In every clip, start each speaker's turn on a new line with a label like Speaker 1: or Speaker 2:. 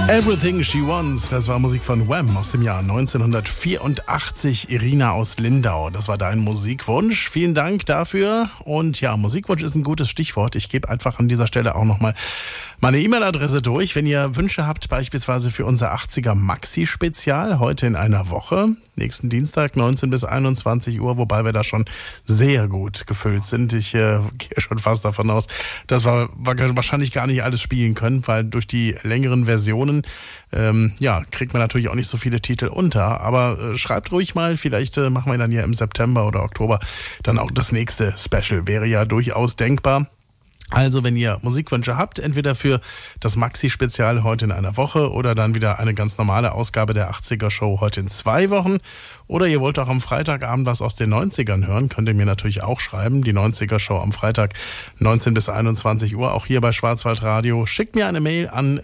Speaker 1: Everything She Wants, das war Musik von Wham aus dem Jahr 1984. Irina aus Lindau, das war dein Musikwunsch. Vielen Dank dafür. Und ja, Musikwunsch ist ein gutes Stichwort. Ich gebe einfach an dieser Stelle auch nochmal meine E-Mail-Adresse durch. Wenn ihr Wünsche habt, beispielsweise für unser 80er Maxi-Spezial, heute in einer Woche, nächsten Dienstag, 19 bis 21 Uhr, wobei wir da schon sehr gut gefüllt sind. Ich gehe schon fast davon aus, dass wir wahrscheinlich gar nicht alles spielen können, weil durch die längeren Versionen kriegt man natürlich auch nicht so viele Titel unter, aber schreibt ruhig mal, vielleicht machen wir dann ja im September oder Oktober dann auch das nächste Special, wäre ja durchaus denkbar. Also wenn ihr Musikwünsche habt, entweder für das Maxi-Spezial heute in einer Woche oder dann wieder eine ganz normale Ausgabe der 80er-Show heute in 2 Wochen oder ihr wollt auch am Freitagabend was aus den 90ern hören, könnt ihr mir natürlich auch schreiben. Die 90er-Show am Freitag 19 bis 21 Uhr, auch hier bei Schwarzwaldradio. Schickt mir eine Mail an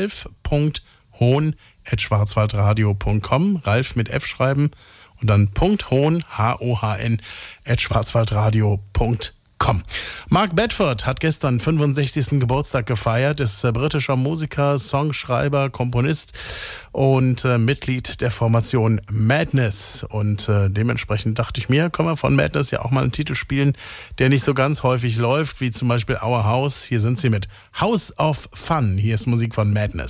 Speaker 1: ralf.hohn@schwarzwaldradio.com, Ralf mit F schreiben und dann .hohn, Hohn, @schwarzwaldradio.com. Mark Bedford hat gestern 65. Geburtstag gefeiert, ist britischer Musiker, Songschreiber, Komponist und Mitglied der Formation Madness. Und dementsprechend dachte ich mir, können wir von Madness ja auch mal einen Titel spielen, der nicht so ganz häufig läuft, wie zum Beispiel Our House. Hier sind sie mit House of Fun. Hier ist Musik von Madness.